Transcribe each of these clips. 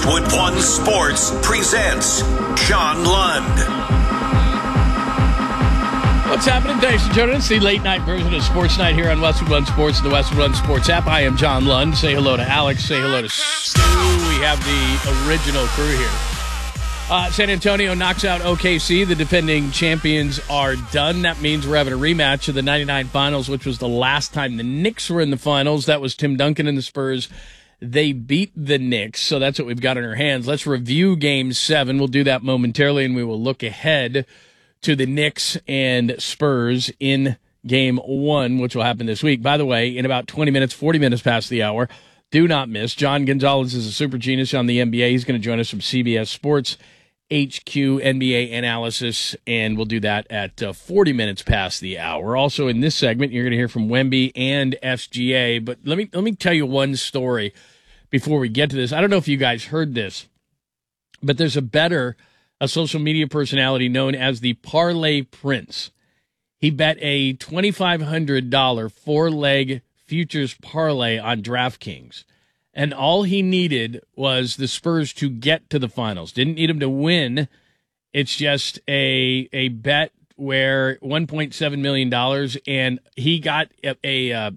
Westwood One Sports presents John Lund. What's happening? Thanks for joining us. The late night version of Sports Night here on Westwood One Sports, the Westwood One Sports app. I am John Lund. Say hello to Alex. Say hello to Stu. We have the original crew here. San Antonio knocks out OKC. The defending champions are done. That means we're having a rematch of the 99 finals, which was the last time the Knicks were in the finals. That was Tim Duncan and the Spurs. They beat the Knicks, so that's what we've got in our hands. Let's review Game 7. We'll do that momentarily, and we will look ahead to the Knicks and Spurs in Game 1, which will happen this week. By the way, in about 20 minutes, 40 minutes past the hour, do not miss. John Gonzalez is a super genius on the NBA. He's going to join us from CBS Sports HQ NBA analysis, and we'll do that at 40 minutes past the hour. Also in this segment, you're going to hear from Wemby and SGA. But let me tell you one story before we get to this. I don't know if you guys heard this, but there's a social media personality known as the Parlay Prince. He bet a $2,500 four-leg futures parlay on DraftKings. And all he needed was the Spurs to get to the finals. Didn't need them to win. It's just a bet where $1.7 million, and he got a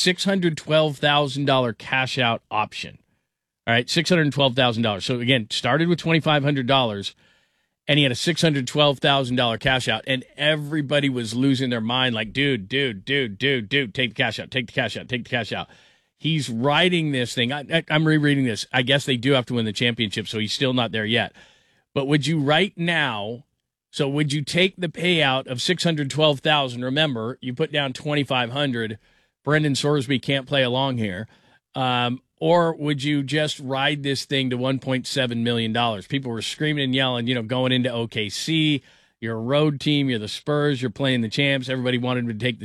$612,000 cash out option. All right, $612,000. So again, started with $2,500, and he had a $612,000 cash out, and everybody was losing their mind. Like, dude, take the cash out, take the cash out, take the cash out. He's riding this thing. I'm rereading this. I guess they do have to win the championship, so he's still not there yet. But would you right now, so would you take the payout of $612,000? Remember, you put down $2,500. Brendan Sorsby can't play along here. Or would you just ride this thing to $1.7 million? People were screaming and yelling, going into OKC. You're a road team. You're the Spurs. You're playing the champs. Everybody wanted to take the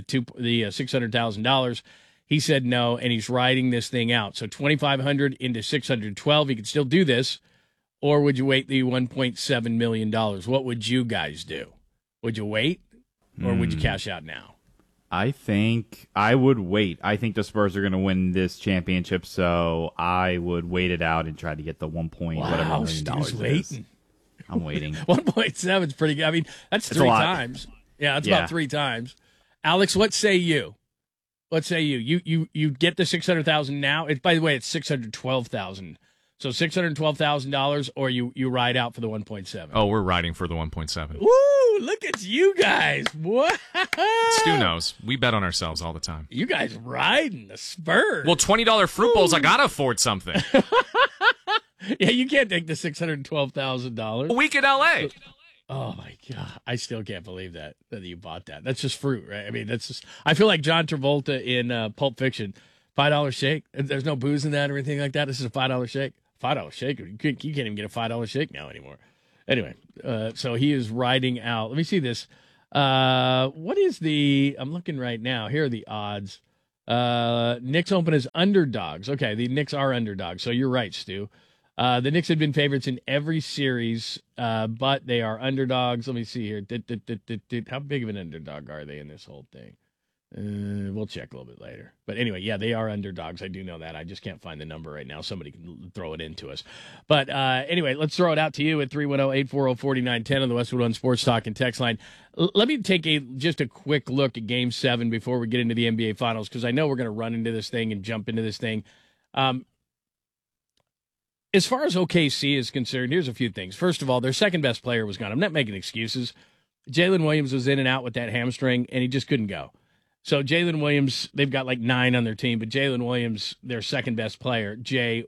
$600,000. He said no, and he's riding this thing out. So $2,500 into $612. He could still do this, or would you wait the $1.7 million? What would you guys do? Would you wait, or would you cash out now? I think I would wait. I think the Spurs are going to win this championship, so I would wait it out and try to get the whatever million dollars waiting. I'm waiting. 1.7 is pretty good. I mean, that's three times. Yeah, that's about 3 times. Alex, what say you? Let's say you get the $600,000 now. By the way, it's $612,000. So $612,000, or you ride out for the 1.7. Oh, we're riding for the 1.7. Woo! Look at you guys. What? Stu knows. We bet on ourselves all the time. You guys riding the Spurs. Well, $20 fruit bowls. I gotta afford something. Yeah, you can't take the $612,000. A week in LA. Oh my God! I still can't believe that you bought that. That's just fruit, right? I mean, that's just. I feel like John Travolta in Pulp Fiction. $5 shake. There's no booze in that or anything like that. This is a $5 shake. $5 shake. You can't even get a $5 shake now anymore. Anyway, so he is riding out. Let me see this. What is the? I'm looking right now. Here are the odds. Knicks open as underdogs. Okay, the Knicks are underdogs. So you're right, Stu. The Knicks had been favorites in every series, but they are underdogs. Let me see here. How big of an underdog are they in this whole thing? We'll check a little bit later. But anyway, yeah, they are underdogs. I do know that. I just can't find the number right now. Somebody can throw it into us. But anyway, let's throw it out to you at 310-840-4910 on the Westwood One Sports Talk and text line. Let me take just a quick look at Game 7 before we get into the NBA Finals, because I know we're going to run into this thing and jump into this thing. As far as OKC is concerned, here's a few things. First of all, their second best player was gone. I'm not making excuses. Jalen Williams was in and out with that hamstring, and he just couldn't go. So Jalen Williams, they've got like 9 on their team, but Jalen Williams, their second best player,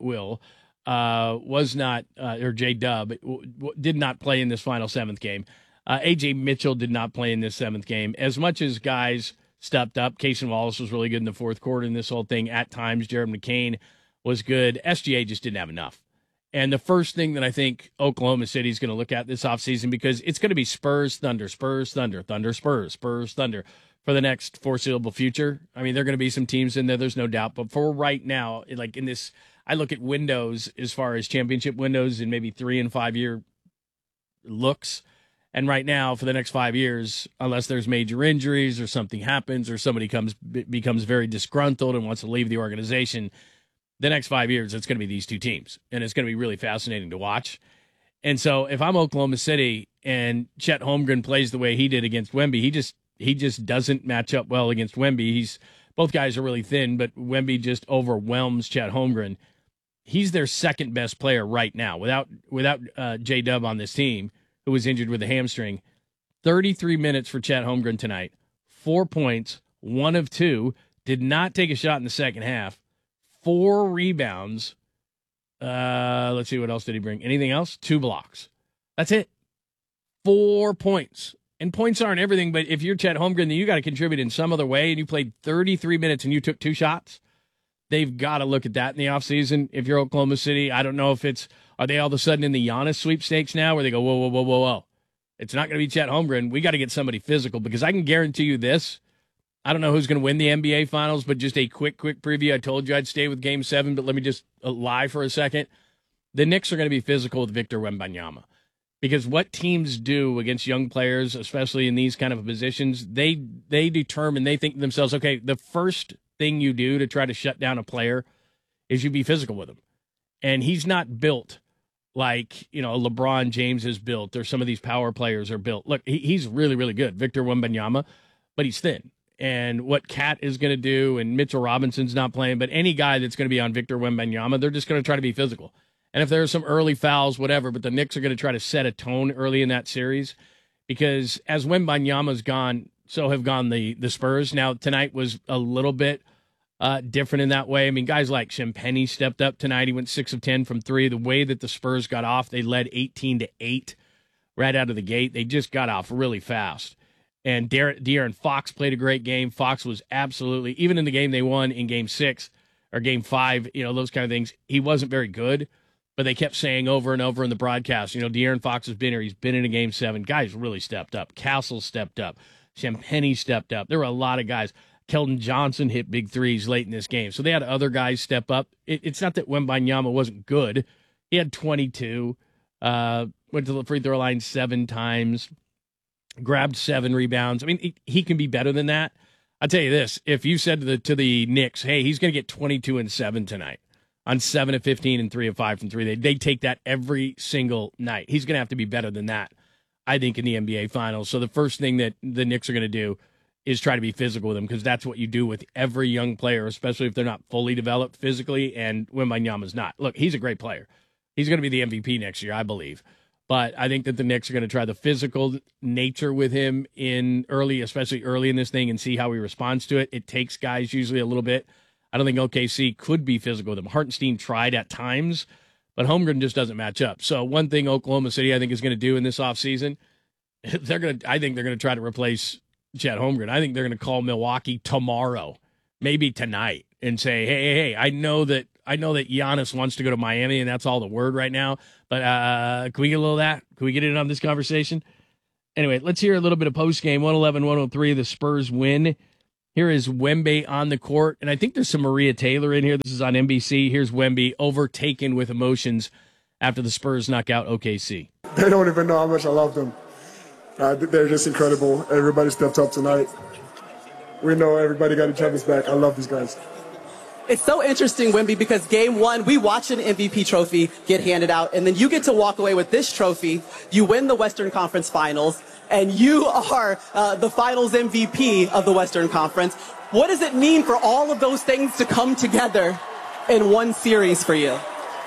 was not, or J-Dub, did not play in this final 7th game. A.J. Mitchell did not play in this 7th game. As much as guys stepped up, Cason Wallace was really good in the fourth quarter in this whole thing. At times, Jared McCain was good. SGA just didn't have enough. And the first thing that I think Oklahoma City is going to look at this offseason, because it's going to be Spurs, Thunder, Spurs, Thunder, Thunder, Spurs, Spurs, Thunder for the next foreseeable future. I mean, there are going to be some teams in there, there's no doubt. But for right now, like in this, I look at windows as far as championship windows and maybe 3 and 5 year looks. And right now, for the next 5 years, unless there's major injuries or something happens or somebody becomes very disgruntled and wants to leave the organization, the next 5 years, it's going to be these two teams, and it's going to be really fascinating to watch. And so if I'm Oklahoma City and Chet Holmgren plays the way he did against Wemby, he just doesn't match up well against Wemby. Both guys are really thin, but Wemby just overwhelms Chet Holmgren. He's their second best player right now without J-Dub on this team, who was injured with a hamstring. 33 minutes for Chet Holmgren tonight. 4 points, 1 of 2. Did not take a shot in the second half. 4 rebounds. Let's see, what else did he bring? Anything else? 2 blocks. That's it. 4 points. And points aren't everything, but if you're Chet Holmgren, then you got to contribute in some other way, and you played 33 minutes and you took 2 shots. They've got to look at that in the offseason. If you're Oklahoma City, I don't know if are they all of a sudden in the Giannis sweepstakes now where they go, whoa. It's not going to be Chet Holmgren. We got to get somebody physical, because I can guarantee you this. I don't know who's going to win the NBA Finals, but just a quick preview. I told you I'd stay with Game 7, but let me just lie for a second. The Knicks are going to be physical with Victor Wembanyama, because what teams do against young players, especially in these kind of positions, they determine, they think to themselves, okay, the first thing you do to try to shut down a player is you be physical with him. And he's not built like, LeBron James is built, or some of these power players are built. Look, he's really, really good, Victor Wembanyama, but he's thin. And what Cat is going to do, and Mitchell Robinson's not playing, but any guy that's going to be on Victor Wembanyama, they're just going to try to be physical. And if there are some early fouls, whatever, but the Knicks are going to try to set a tone early in that series, because as Wembanyama's gone, so have gone the Spurs. Now, tonight was a little bit different in that way. I mean, guys like Champagnie stepped up tonight. He went 6 of 10 from 3. The way that the Spurs got off, they led 18-8 right out of the gate. They just got off really fast. And De'Aaron Fox played a great game. Fox was absolutely, even in the game they won in Game 6 or Game 5, those kind of things, he wasn't very good. But they kept saying over and over in the broadcast, De'Aaron Fox has been here. He's been in a Game 7. Guys really stepped up. Castle stepped up. Champagnie stepped up. There were a lot of guys. Keldon Johnson hit big threes late in this game. So they had other guys step up. It's not that Wembanyama wasn't good. He had 22, went to the free throw line 7 times, grabbed 7 rebounds. I mean, he can be better than that. I'll tell you this. If you said to the Knicks, hey, he's going to get 22 and 7 tonight on 7 of 15 and 3 of 5 from 3, they take that every single night. He's going to have to be better than that, I think, in the NBA Finals. So the first thing that the Knicks are going to do is try to be physical with him, because that's what you do with every young player, especially if they're not fully developed physically, and Wembanyama's not. Look, he's a great player. He's going to be the MVP next year, I believe. But I think that the Knicks are going to try the physical nature with him especially early in this thing, and see how he responds to it. It takes guys usually a little bit. I don't think OKC could be physical with him. Hartenstein tried at times, but Holmgren just doesn't match up. So one thing Oklahoma City, I think, is going to do in this offseason, I think they're going to try to replace Chet Holmgren. I think they're going to call Milwaukee tomorrow, maybe tonight, and say, hey, I know that Giannis wants to go to Miami, and that's all the word right now. But can we get a little of that? Can we get in on this conversation? Anyway, let's hear a little bit of post-game. 111-103, the Spurs win. Here is Wemby on the court, and I think there's some Maria Taylor in here. This is on NBC. Here's Wemby overtaken with emotions after the Spurs knock out OKC. They don't even know how much I love them. They're just incredible. Everybody stepped up tonight. We know everybody got each other's back. I love these guys. It's so interesting, Wemby, because Game 1, we watch an MVP trophy get handed out, and then you get to walk away with this trophy. You win the Western Conference Finals, and you are the Finals MVP of the Western Conference. What does it mean for all of those things to come together in one series for you?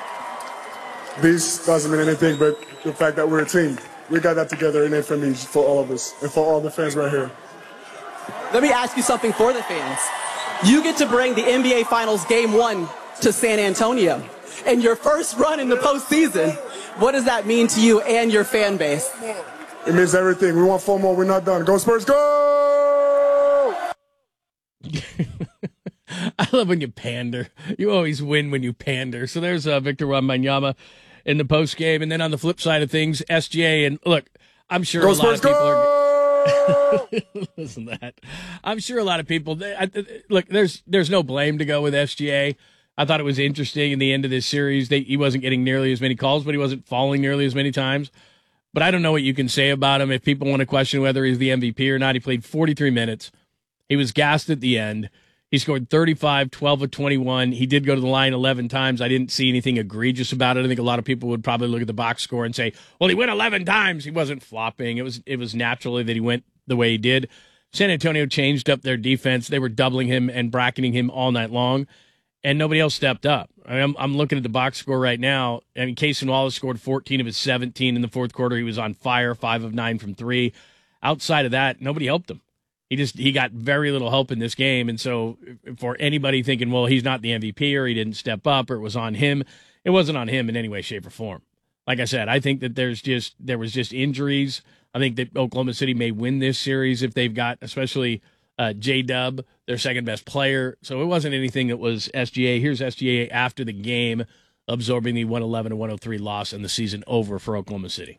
This doesn't mean anything but the fact that we're a team. We got that together, and it for me, for all of us, and for all the fans right here. Let me ask you something for the fans. You get to bring the NBA Finals Game 1 to San Antonio. And your first run in the postseason, what does that mean to you and your fan base? It means everything. We want 4 more. We're not done. Go Spurs, go! I love when you pander. You always win when you pander. So there's Victor Wembanyama in the post game, and then on the flip side of things, SGA. And look, I'm sure a lot of people are. Listen to that. I'm sure a lot of people. Look, there's no blame to go with SGA. I thought it was interesting in the end of this series. He wasn't getting nearly as many calls, but he wasn't falling nearly as many times. But I don't know what you can say about him. If people want to question whether he's the MVP or not, he played 43 minutes. He was gassed at the end. He scored 35, 12 of 21. He did go to the line 11 times. I didn't see anything egregious about it. I think a lot of people would probably look at the box score and say, well, he went 11 times. He wasn't flopping. It was naturally that he went the way he did. San Antonio changed up their defense. They were doubling him and bracketing him all night long, and nobody else stepped up. I'm looking at the box score right now. I mean, Cason Wallace scored 14 of his 17 in the fourth quarter. He was on fire, 5 of 9 from 3. Outside of that, nobody helped him. He got very little help in this game, and so for anybody thinking, well, he's not the MVP or he didn't step up or it was on him, it wasn't on him in any way, shape, or form. Like I said, I think that there was just injuries. I think that Oklahoma City may win this series if they've got, especially J-Dub, their second best player. So it wasn't anything that was SGA. Here's SGA after the game, absorbing the 111-103 loss and the season over for Oklahoma City.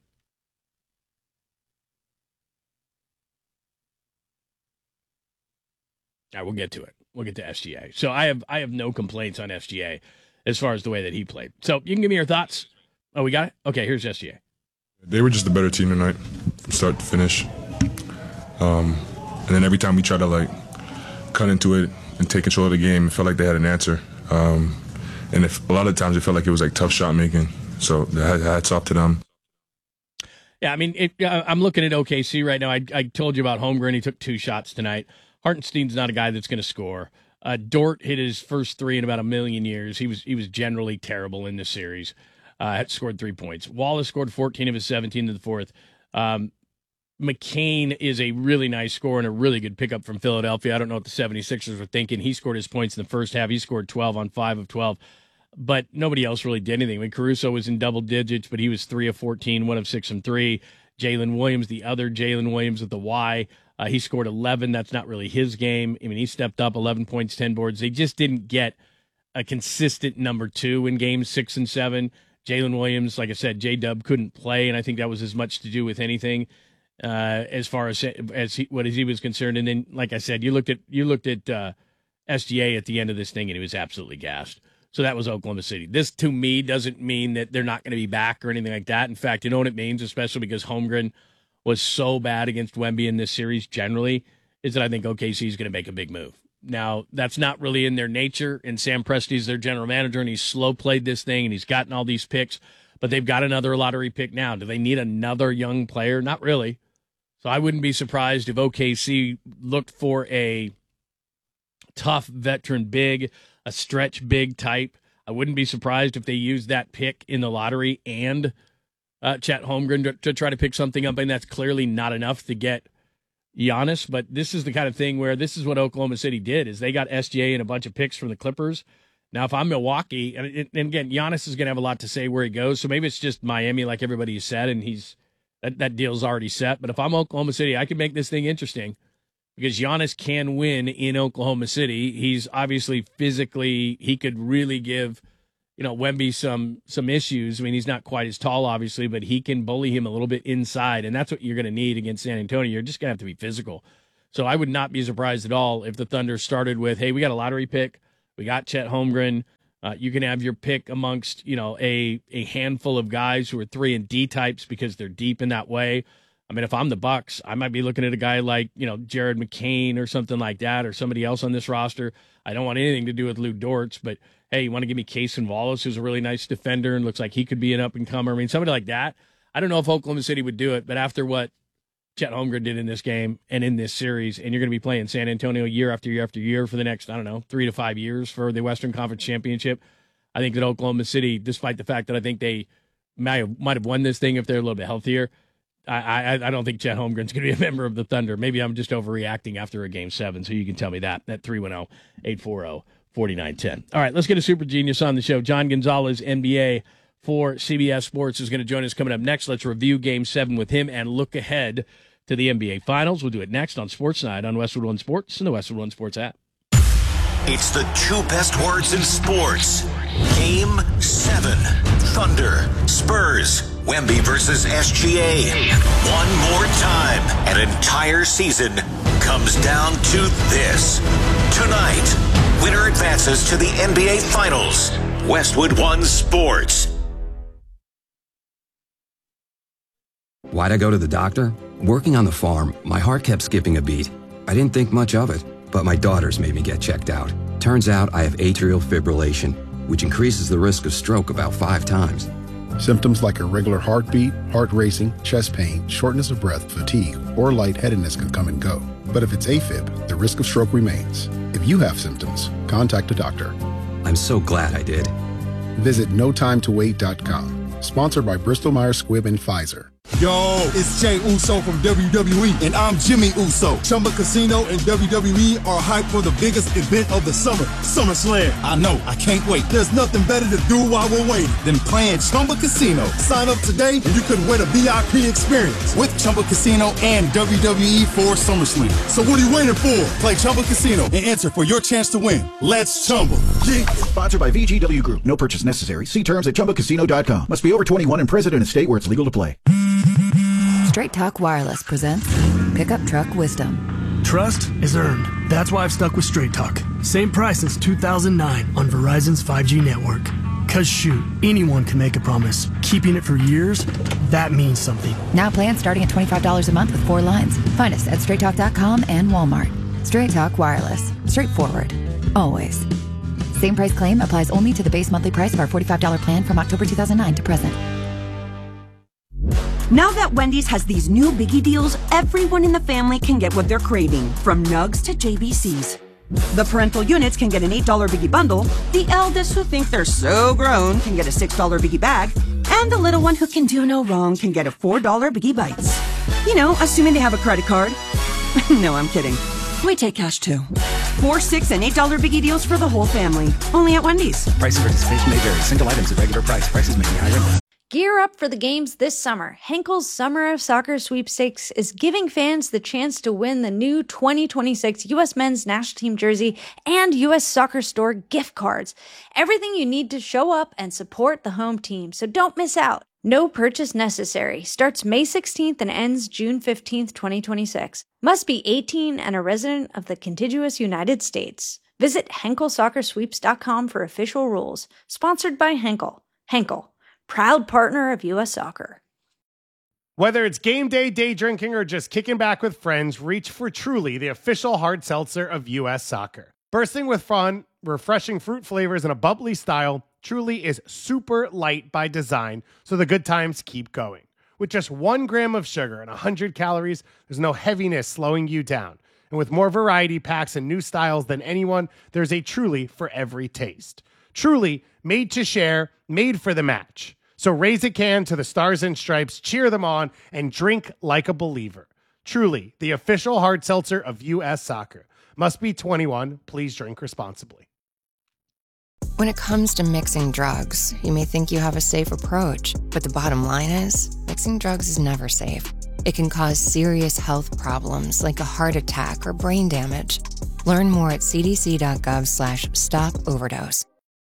All right, we'll get to it. We'll get to SGA. So I have no complaints on SGA as far as the way that he played. So you can give me your thoughts. Oh, we got it? Okay, here's SGA. They were just the better team tonight from start to finish. And then every time we tried to, cut into it and take control of the game, it felt like they had an answer. And a lot of times it felt like it was, tough shot making. So hats off to them. Yeah, I mean, I'm looking at OKC right now. I told you about Holmgren. He took 2 shots tonight. Hartenstein's not a guy that's going to score. Dort hit his first 3 in about a million years. He was generally terrible in this series. Scored 3 points. Wallace scored 14 of his 17 in the fourth. McCain is a really nice scorer and a really good pickup from Philadelphia. I don't know what the 76ers were thinking. He scored his points in the first half. He scored 12 on 5 of 12. But nobody else really did anything. I mean, Caruso was in double digits, but he was 3 of 14, 1 of 6 from 3. Jalen Williams, the other Jalen Williams with the Y, he scored 11. That's not really his game. I mean, he stepped up 11 points, 10 boards. They just didn't get a consistent number 2 in games 6 and 7. Jalen Williams, like I said, J-Dub couldn't play, and I think that was as much to do with anything as far as he was concerned. And then, like I said, you looked at SGA at the end of this thing, and he was absolutely gassed. So that was Oklahoma City. This, to me, doesn't mean that they're not going to be back or anything like that. In fact, you know what it means, especially because Holmgren was so bad against Wemby in this series generally, is that I think OKC is going to make a big move. Now, that's not really in their nature, and Sam Presti's their general manager, and he's slow-played this thing, and he's gotten all these picks, but they've got another lottery pick now. Do they need another young player? Not really. So I wouldn't be surprised if OKC looked for a tough veteran big, a stretch big type. I wouldn't be surprised if they used that pick in the lottery and Chet Holmgren to try to pick something up, and that's clearly not enough to get Giannis, but this is the kind of thing where this is what Oklahoma City did, is they got SGA and a bunch of picks from the Clippers. Now, if I'm Milwaukee, and again, Giannis is going to have a lot to say where he goes, so maybe it's just Miami, like everybody said, and that deal's already set. But if I'm Oklahoma City, I can make this thing interesting because Giannis can win in Oklahoma City. He's obviously physically, he could really give Wemby some issues. I mean, he's not quite as tall, obviously, but he can bully him a little bit inside, and that's what you're going to need against San Antonio. You're just going to have to be physical. So I would not be surprised at all if the Thunder started with, hey, we got a lottery pick. We got Chet Holmgren. You can have your pick amongst, a handful of guys who are 3 and D types because they're deep in that way. I mean, if I'm the Bucks, I might be looking at a guy like, Jared McCain or something like that, or somebody else on this roster. I don't want anything to do with Lou Dortz, but hey, you want to give me Cason Wallace, who's a really nice defender and looks like he could be an up-and-comer. I mean, somebody like that. I don't know if Oklahoma City would do it, but after what Chet Holmgren did in this game and in this series, and you're going to be playing San Antonio year after year after year for the next, 3 to 5 years for the Western Conference Championship, I think that Oklahoma City, despite the fact that I think they might have won this thing if they're a little bit healthier, I don't think Chet Holmgren's going to be a member of the Thunder. Maybe I'm just overreacting after a Game 7, so you can tell me that at 310-840-4910. All right, let's get a super genius on the show. John Gonzalez, NBA for CBS Sports, is going to join us coming up next. Let's review Game 7 with him and look ahead to the NBA Finals. We'll do it next on Sports Night on Westwood One Sports and the Westwood One Sports app. It's the 2 best words in sports. Game 7. Thunder, Spurs, Wemby versus SGA. One more time, an entire season comes down to this. Tonight, winner advances to the NBA Finals. Westwood One Sports. Why'd I go to the doctor? Working on the farm, my heart kept skipping a beat. I didn't think much of it. but my daughters made me get checked out. Turns out I have atrial fibrillation, which increases the risk of stroke about 5 times. Symptoms like irregular heartbeat, heart racing, chest pain, shortness of breath, fatigue, or lightheadedness can come and go. But if it's AFib, the risk of stroke remains. If you have symptoms, contact a doctor. I'm so glad I did. Visit notimetowait.com. Sponsored by Bristol Myers Squibb and Pfizer. Yo, it's Jey Uso from WWE, and I'm Jimmy Uso. Chumba Casino and WWE are hyped for the biggest event of the summer, SummerSlam. I know, I can't wait. There's nothing better to do while we're waiting than playing Chumba Casino. Sign up today, and you could win a VIP experience with Chumba Casino and WWE for SummerSlam. So what are you waiting for? Play Chumba Casino and enter for your chance to win. Let's Chumba. Yeah. Sponsored by VGW Group. No purchase necessary. See terms at ChumbaCasino.com. Must be over 21 and present in a state where it's legal to play. Straight Talk Wireless presents Pickup Truck Wisdom. Trust is earned. That's why I've stuck with Straight Talk. Same price since 2009 on Verizon's 5G network. Cause shoot, anyone can make a promise. Keeping it for years, that means something. Now plans starting at $25 a month with 4 lines. Find us at StraightTalk.com and Walmart. Straight Talk Wireless. Straightforward. Always. Same price claim applies only to the base monthly price of our $45 plan from October 2009 to present. Now that Wendy's has these new biggie deals, everyone in the family can get what they're craving, from nugs to JBCs. The parental units can get an $8 biggie bundle, the eldest who think they're so grown can get a $6 biggie bag, and the little one who can do no wrong can get a $4 biggie bites. You know, assuming they have a credit card. No, I'm kidding. We take cash too. 4, $6, and $8 biggie deals for the whole family. Only at Wendy's. Price of participation may vary. Single items at regular price. Prices may be higher. Gear up for the games this summer. Henkel's Summer of Soccer Sweepstakes is giving fans the chance to win the new 2026 U.S. Men's National Team jersey and U.S. Soccer Store gift cards. Everything you need to show up and support the home team, so don't miss out. No purchase necessary. Starts May 16th and ends June 15th, 2026. Must be 18 and a resident of the contiguous United States. Visit HenkelSoccerSweeps.com for official rules. Sponsored by Henkel. Henkel, proud partner of U.S. Soccer. Whether it's game day, day drinking, or just kicking back with friends, reach for Truly, the official hard seltzer of U.S. Soccer. Bursting with fun, refreshing fruit flavors, and a bubbly style, Truly is super light by design, so the good times keep going. With just 1 gram of sugar and 100 calories, there's no heaviness slowing you down. And with more variety packs and new styles than anyone, there's a Truly for every taste. Truly, made to share, made for the match. So raise a can to the Stars and Stripes, cheer them on, and drink like a believer. Truly, the official hard seltzer of U.S. Soccer. Must be 21. Please drink responsibly. When it comes to mixing drugs, you may think you have a safe approach, but the bottom line is, mixing drugs is never safe. It can cause serious health problems like a heart attack or brain damage. Learn more at cdc.gov/stop-overdose.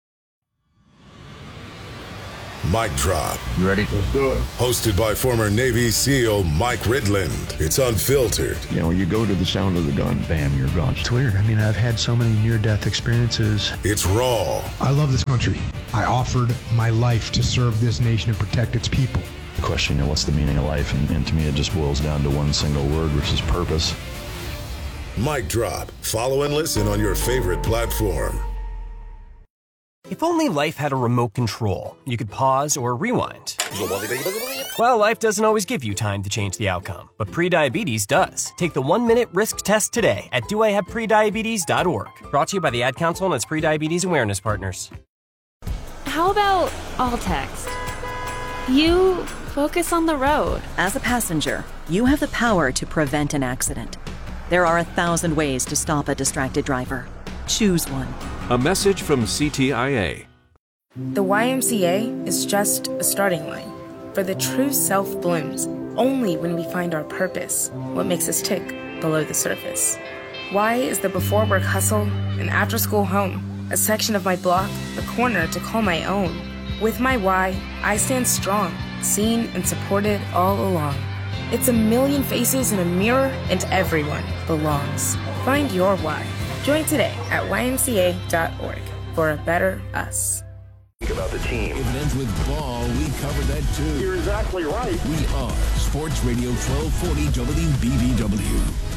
Mic Drop. You ready? Let's do it. Hosted by former Navy SEAL Mike Ridland. It's unfiltered. You know, you go to the sound of the gun, bam, you're gone. It's weird. I mean, I've had so many near-death experiences. It's raw. I love this country. I offered my life to serve this nation and protect its people. The question, you know, what's the meaning of life? And to me, it just boils down to one single word, which is purpose. Mic Drop. Follow and listen on your favorite platform. If only life had a remote control, you could pause or rewind. Well, life doesn't always give you time to change the outcome, but prediabetes does. Take the 1-minute risk test today at doihaveprediabetes.org. Brought to you by the Ad Council and its prediabetes awareness partners. How about all text? You focus on the road. As a passenger, you have the power to prevent an accident. There are 1,000 ways to stop a distracted driver. Choose one. A message from CTIA. The YMCA is just a starting line, for the true self blooms only when we find our purpose, what makes us tick below the surface. Y is the before work hustle, an after school home, a section of my block, a corner to call my own. With my Y, I stand strong, seen and supported all along. It's a million faces in a mirror, and everyone belongs. Find your why. Join today at ymca.org for a better us. Think about the team. If it ends with ball, we cover that too. You're exactly right. We are Sports Radio 1240 WBBW.